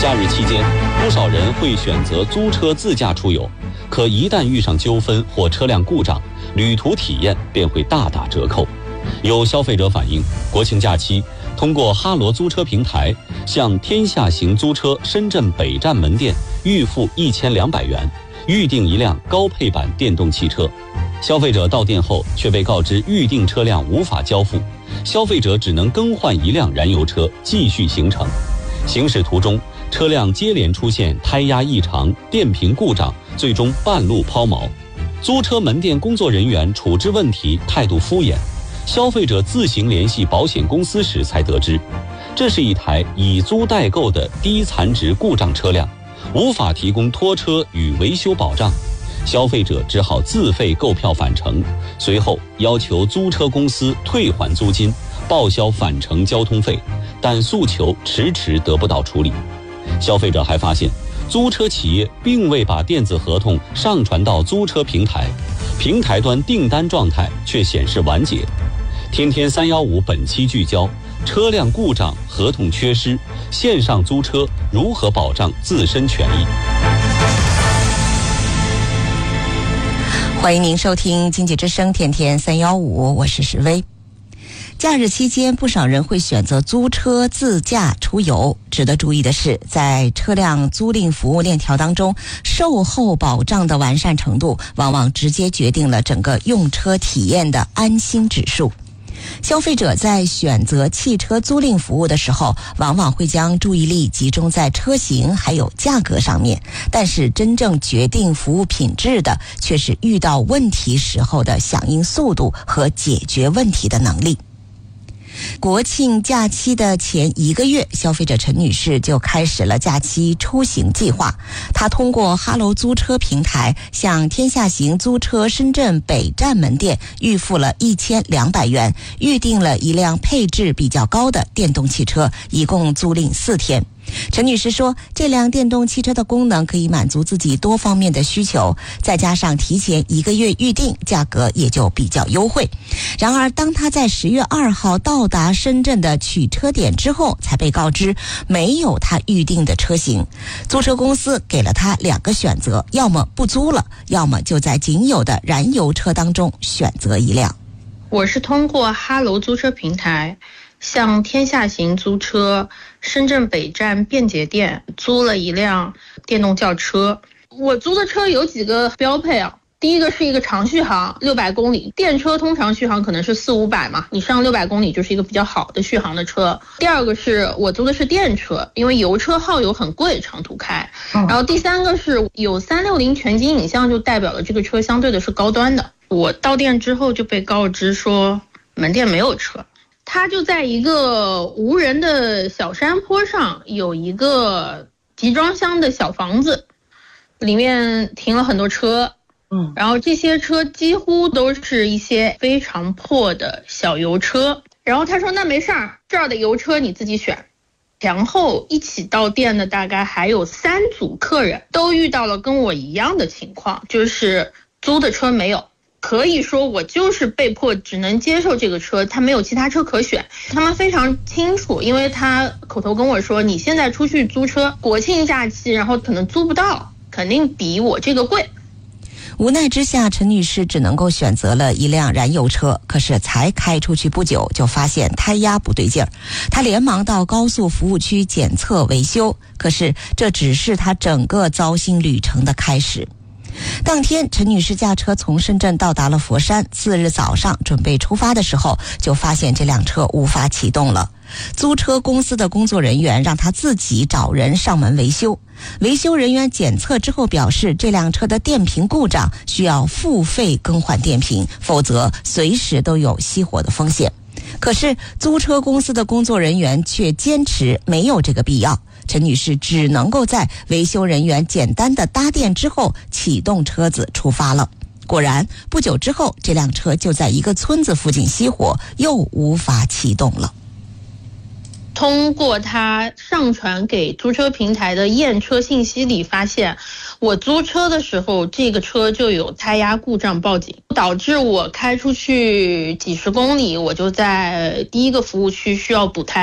假日期间，不少人会选择租车自驾出游，可一旦遇上纠纷或车辆故障，旅途体验便会大打折扣。有消费者反映，国庆假期通过哈罗租车平台向天下行租车深圳北站门店预付1200元，预订一辆高配版电动汽车。消费者到店后却被告知预订车辆无法交付，消费者只能更换一辆燃油车继续行程。行驶途中，车辆接连出现胎压异常、电瓶故障，最终半路抛锚。租车门店工作人员处置问题态度敷衍，消费者自行联系保险公司时才得知，这是一台以租代购的低残值故障车辆，无法提供拖车与维修保障。消费者只好自费购票返程，随后要求租车公司退还租金，报销返程交通费，但诉求迟迟得不到处理。消费者还发现，租车企业并未把电子合同上传到租车平台，平台端订单状态却显示完结。天天315本期聚焦：车辆故障、合同缺失，线上租车如何保障自身权益？ 欢迎您收听经济之声天天315，我是石薇。假日期间，不少人会选择租车自驾出游。值得注意的是，在车辆租赁服务链条当中，售后保障的完善程度往往直接决定了整个用车体验的安心指数。消费者在选择汽车租赁服务的时候，往往会将注意力集中在车型还有价格上面，但是真正决定服务品质的却是遇到问题时候的响应速度和解决问题的能力。国庆假期的前1个月，消费者陈女士就开始了假期出行计划。她通过哈罗租车平台向天下行租车深圳北站门店预付了1200元，预订了一辆配置比较高的电动汽车，一共租赁4天。陈女士说，这辆电动汽车的功能可以满足自己多方面的需求，再加上提前1个月预订，价格也就比较优惠。然而当她在10月2号到达深圳的取车点之后，才被告知没有她预订的车型。租车公司给了她2个选择，要么不租了，要么就在仅有的燃油车当中选择一辆。 我是通过哈罗租车平台向天下行租车深圳北站便捷店租了一辆电动轿车。我租的车有几个标配啊，第一个是一个长续航600公里，电车通常续航可能是400-500嘛，你上600公里就是一个比较好的续航的车。第二个是我租的是电车，因为油车耗油很贵，长途开。然后第三个是有360全景影像，就代表了这个车相对的是高端的。我到店之后就被告知说门店没有车，它就在一个无人的小山坡上，有一个集装箱的小房子，里面停了很多车，然后这些车几乎都是一些非常破的小油车。然后他说那没事儿，这儿的油车你自己选。然后一起到店的大概还有3组客人，都遇到了跟我一样的情况，就是租的车没有。可以说我就是被迫只能接受这个车，他没有其他车可选。他们非常清楚，因为他口头跟我说，你现在出去租车，国庆假期，然后可能租不到，肯定比我这个贵。 无奈之下，陈女士只能够选择了一辆燃油车，可是才开出去不久就发现胎压不对劲儿，她连忙到高速服务区检测维修，可是这只是她整个糟心旅程的开始。当天，陈女士驾车从深圳到达了佛山。4日早上准备出发的时候，就发现这辆车无法启动了。租车公司的工作人员让她自己找人上门维修。维修人员检测之后表示，这辆车的电瓶故障，需要付费更换电瓶，否则随时都有熄火的风险。可是租车公司的工作人员却坚持没有这个必要。陈女士只能够在维修人员简单的搭电之后启动车子出发了。果然不久之后，这辆车就在一个村子附近熄火，又无法启动了。 通过他上传给租车平台的验车信息里发现，我租车的时候这个车就有胎压故障报警，导致我开出去几十公里，我就在第一个服务区需要补胎。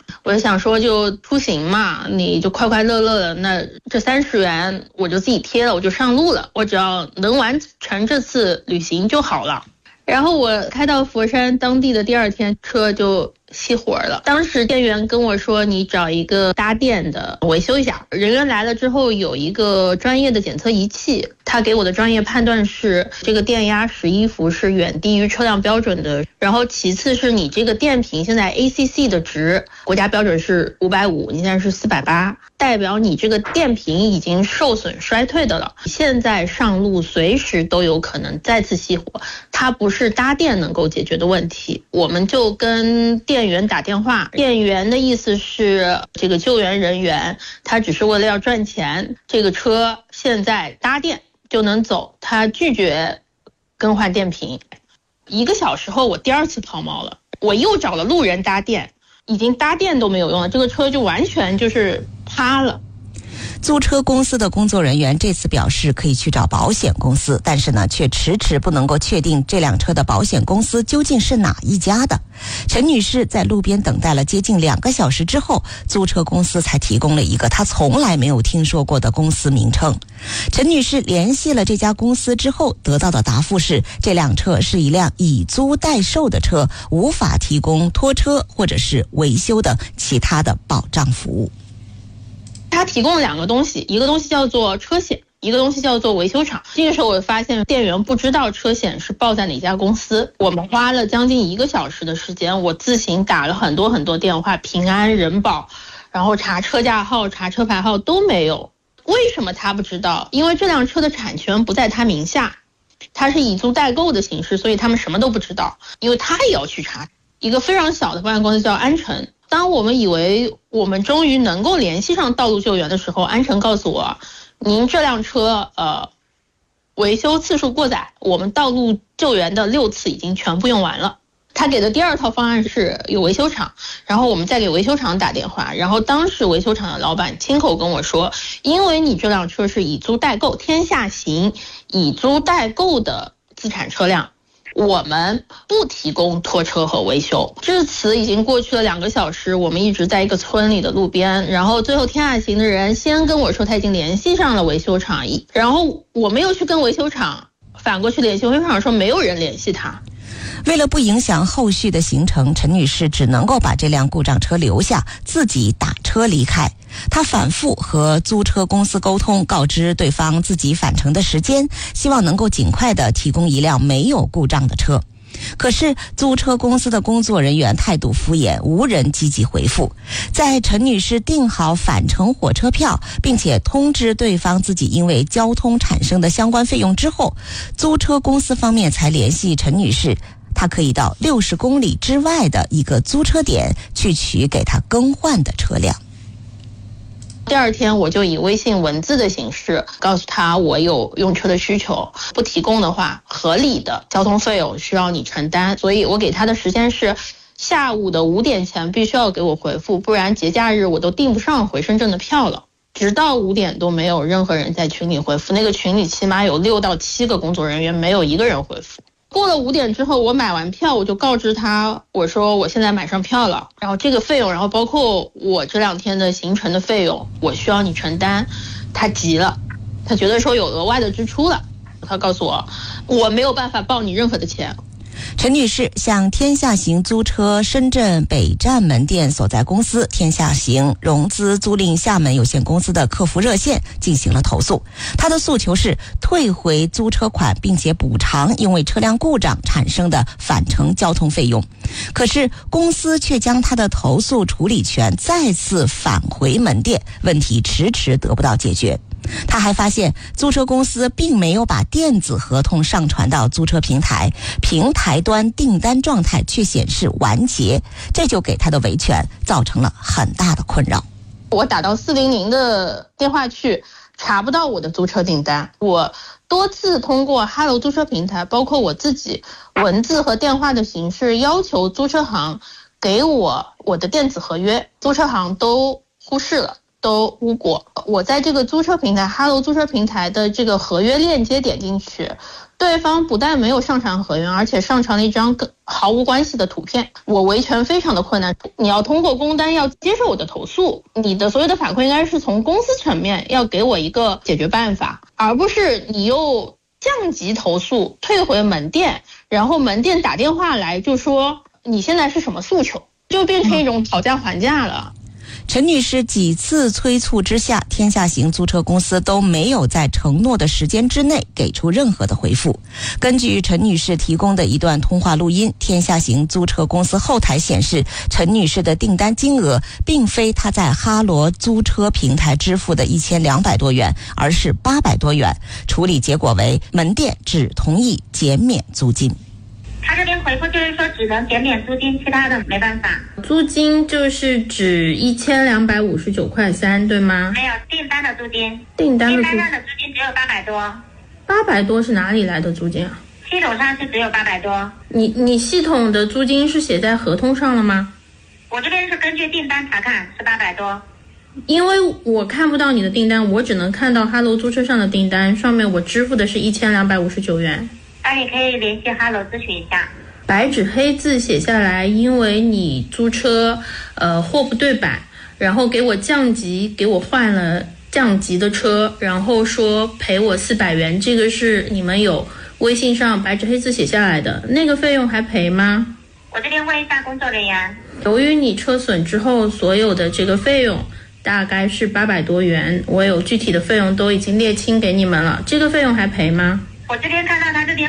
我就想说就出行嘛，你就快快乐乐的，那这30元我就自己贴了，我就上路了，我只要能完成这次旅行就好了。然后我开到佛山当地的第2天，车就熄火了。当时店员跟我说，你找一个搭电的维修一下。人员来了之后，有一个专业的检测仪器，他给我的专业判断是这个电压11伏是远低于车辆标准的。然后其次是你这个电瓶现在 ACC 的值，国家标准是550，你现在是480，代表你这个电瓶已经受损衰退的了。现在上路随时都有可能再次熄火，它不是搭电能够解决的问题。我们就跟店员打电话，店员的意思是这个救援人员他只是为了要赚钱，这个车现在搭电就能走，他拒绝更换电瓶。1个小时后我第2次抛锚了，我又找了路人搭电，已经搭电都没有用了，这个车就完全就是趴了。 租车公司的工作人员这次表示可以去找保险公司，但是呢，却迟迟不能够确定这辆车的保险公司究竟是哪一家的。陈女士在路边等待了接近2个小时之后，租车公司才提供了一个她从来没有听说过的公司名称。陈女士联系了这家公司之后，得到的答复是，这辆车是一辆以租代售的车，无法提供拖车或者是维修等其他的保障服务。 他提供了2个东西，一个东西叫做车险，一个东西叫做维修厂。这个时候我发现店员不知道车险是报在哪家公司。我们花了将近1个小时的时间，我自行打了很多电话，平安、人保，然后查车架号、查车牌号都没有。为什么他不知道？因为这辆车的产权不在他名下，他是以租代购的形式，所以他们什么都不知道。因为他也要去查。一个非常小的保险公司叫安诚。当我们以为我们终于能够联系上道路救援的时候，安诚告诉我，您这辆车维修次数过载，我们道路救援的6次已经全部用完了。他给的第2套方案是有维修厂，然后我们再给维修厂打电话，然后当时维修厂的老板亲口跟我说，因为你这辆车是以租代购，天下行以租代购的资产车辆，我们不提供拖车和维修。至此已经过去了2个小时，我们一直在一个村里的路边，然后最后天下行的人先跟我说他已经联系上了维修厂，然后我们又去跟维修厂反过去联系，维修厂说没有人联系他。 为了不影响后续的行程，陈女士只能够把这辆故障车留下，自己打车离开。她反复和租车公司沟通，告知对方自己返程的时间，希望能够尽快的提供一辆没有故障的车。可是租车公司的工作人员态度敷衍，无人积极回复。在陈女士订好返程火车票，并且通知对方自己因为交通产生的相关费用之后，租车公司方面才联系陈女士，她可以到60公里之外的一个租车点去取给她更换的车辆。 第2天我就以微信文字的形式告诉他我有用车的需求，不提供的话合理的交通费用需要你承担，所以我给他的时间是下午的5点前必须要给我回复，不然节假日我都订不上回深圳的票了。直到5点都没有任何人在群里回复，那个群里起码有6到7个工作人员，没有1个人回复。过了5点之后，我买完票，我就告知他，我说我现在买上票了，然后这个费用，然后包括我这2天的行程的费用，我需要你承担。他急了，他觉得说有额外的支出了，他告诉我，我没有办法报你任何的钱。 陈女士向天下行租车深圳北站门店所在公司天下行融资租赁厦门有限公司的客服热线进行了投诉。她的诉求是退回租车款，并且补偿因为车辆故障产生的返程交通费用。可是公司却将她的投诉处理权再次返回门店，问题迟迟得不到解决。他还发现租车公司并没有把电子合同上传到租车平台，平台端订单状态却显示完结，这就给他的维权造成了很大的困扰。 我打到400的电话去，查不到我的租车订单。我多次通过哈罗租车平台，包括我自己文字和电话的形式要求租车行给我的电子合约，租车行都忽视了，都无果。 我在这个租车平台哈喽租车平台的这个合约链接点进去，对方不但没有上传合约，而且上传了一张毫无关系的图片，我维权非常的困难。你要通过工单要接受我的投诉，你的所有的法规应该是从公司层面要给我一个解决办法，而不是你又降级投诉退回门店，然后门店打电话来就说你现在是什么诉求，就变成一种讨价还价了。 陈女士几次催促之下，天下行租车公司都没有在承诺的时间之内给出任何的回复。根据陈女士提供的一段通话录音，天下行租车公司后台显示，陈女士的订单金额并非她在哈罗租车平台支付的1200多元，而是800多元。处理结果为门店只同意减免租金。 他这边回复就是说只能减免租金，其他的没办法。 租金就是指1259.3块，对吗？ 没有订单的租金， 订单上的租金只有800多。 800多是哪里来的租金啊？ 系统上是只有800多。 你系统的租金是写在合同上了吗？ 我这边是根据订单查看，是800多。 因为我看不到你的订单，我只能看到哈喽租车上的订单，上面我支付的是1259元。 那你可以联系哈喽咨询一下。 白纸黑字写下来，因为你租车货不对版，然后给我降级，给我换了降级的车，然后说赔我400元，这个是你们有微信上白纸黑字写下来的，那个费用还赔吗？ 我这边问一下工作人员。 由于你车损之后所有的这个费用大概是800多元，我有具体的费用都已经列清给你们了，这个费用还赔吗？ 我这边看到他这边